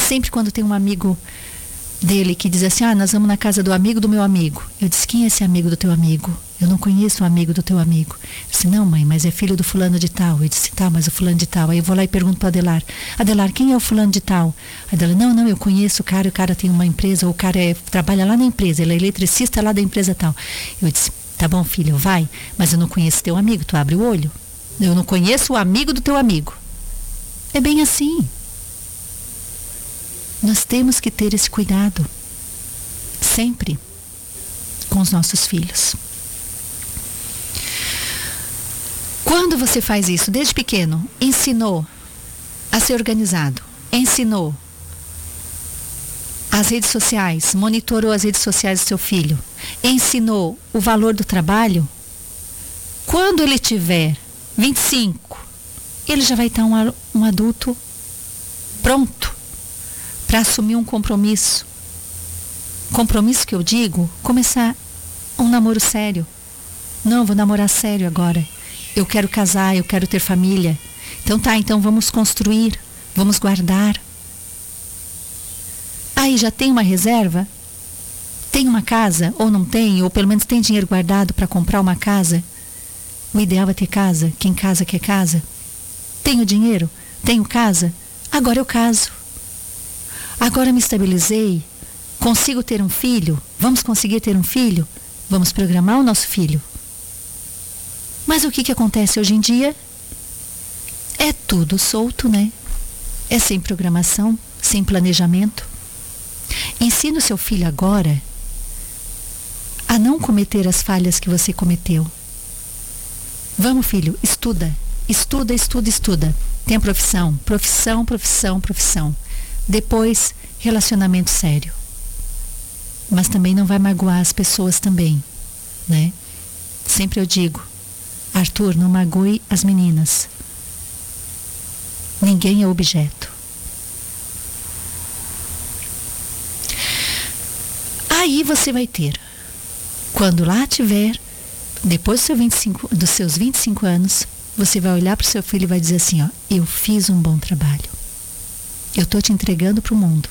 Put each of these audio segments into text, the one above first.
sempre quando tem um amigo dele que diz assim, nós vamos na casa do amigo do meu amigo. Eu disse, quem é esse amigo do teu amigo? Eu não conheço o amigo do teu amigo. Eu disse, não, mãe, mas é filho do fulano de tal. Eu disse, tá, mas o fulano de tal. Aí eu vou lá e pergunto para Adelar, quem é o fulano de tal? Aí ela, não, eu conheço o cara tem uma empresa, ou o cara trabalha lá na empresa, ele é eletricista lá da empresa tal. Eu disse, tá bom, filho, vai, mas eu não conheço teu amigo, tu abre o olho. Eu não conheço o amigo do teu amigo. É bem assim. Nós temos que ter esse cuidado, sempre, com os nossos filhos. Quando você faz isso, desde pequeno, ensinou a ser organizado, ensinou as redes sociais, monitorou as redes sociais do seu filho, ensinou o valor do trabalho, quando ele tiver 25, ele já vai estar um adulto pronto para assumir um compromisso. Compromisso que eu digo, começar um namoro sério. Não, vou namorar sério agora. Eu quero casar, eu quero ter família. Então vamos construir, vamos guardar. Aí já tem uma reserva? Tem uma casa, ou não tem, ou pelo menos tem dinheiro guardado para comprar uma casa? O ideal é ter casa, quem casa quer casa. Tenho dinheiro? Tenho casa? Agora eu caso. Agora me estabilizei, consigo ter um filho? Vamos conseguir ter um filho? Vamos programar o nosso filho. Mas o que acontece hoje em dia? É tudo solto, né? É sem programação, sem planejamento. Ensina o seu filho agora a não cometer as falhas que você cometeu. Vamos, filho, estuda. Tem profissão. Depois, relacionamento sério. Mas também não vai magoar as pessoas também, né? Sempre eu digo, Arthur, não magoe as meninas. Ninguém é objeto. Aí você vai ter, quando lá tiver, depois dos seus 25 anos, você vai olhar para o seu filho e vai dizer assim, eu fiz um bom trabalho. Eu estou te entregando para o mundo.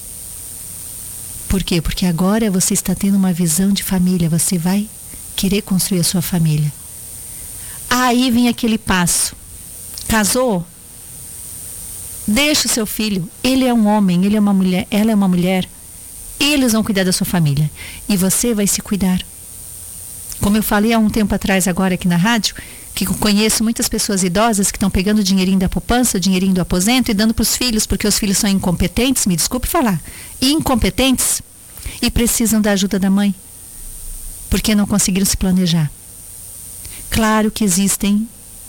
Por quê? Porque agora você está tendo uma visão de família, você vai querer construir a sua família. Aí vem aquele passo. Casou? Deixa o seu filho. Ele é um homem, ele é uma mulher, ela é uma mulher. Eles vão cuidar da sua família. E você vai se cuidar. Como eu falei há um tempo atrás agora aqui na rádio, que eu conheço muitas pessoas idosas que estão pegando o dinheirinho da poupança, o dinheirinho do aposento e dando para os filhos, porque os filhos são incompetentes, me desculpe falar, incompetentes, e precisam da ajuda da mãe, porque não conseguiram se planejar. Claro que existem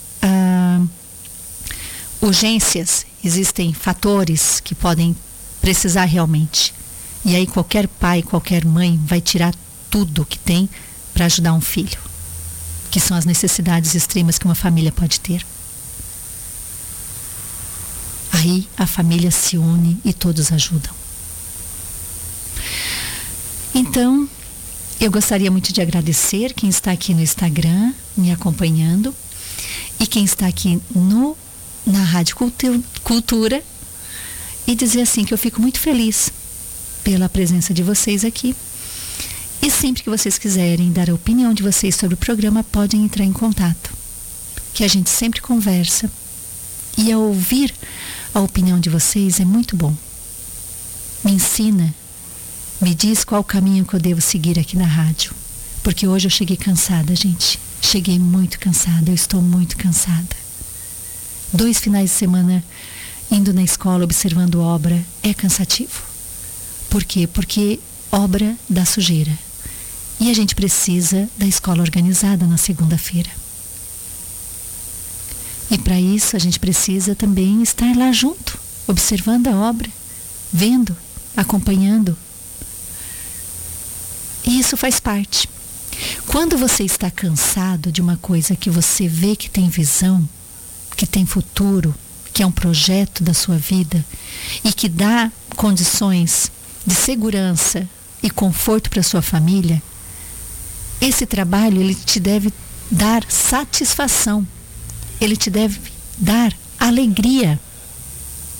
urgências, existem fatores que podem precisar realmente. E aí qualquer pai, qualquer mãe vai tirar tudo que tem para ajudar um filho, que são as necessidades extremas que uma família pode ter. Aí a família se une e todos ajudam. Então, eu gostaria muito de agradecer quem está aqui no Instagram me acompanhando e quem está aqui na Rádio Cultura, e dizer assim que eu fico muito feliz pela presença de vocês aqui. E sempre que vocês quiserem dar a opinião de vocês sobre o programa, podem entrar em contato, que a gente sempre conversa, e ao ouvir a opinião de vocês é muito bom. Me ensina, me diz qual o caminho que eu devo seguir aqui na rádio, porque hoje eu cheguei cansada, gente. Cheguei muito cansada, eu estou muito cansada. 2 finais de semana indo na escola, observando obra, é cansativo. Por quê? Porque obra dá sujeira. E a gente precisa da escola organizada na segunda-feira. E para isso a gente precisa também estar lá junto, observando a obra, vendo, acompanhando. E isso faz parte. Quando você está cansado de uma coisa que você vê que tem visão, que tem futuro, que é um projeto da sua vida e que dá condições de segurança e conforto para sua família, esse trabalho ele te deve dar satisfação, ele te deve dar alegria.